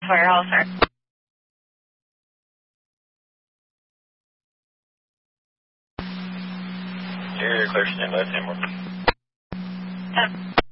Warehouse, sir. You're clear, stand by, 10 more.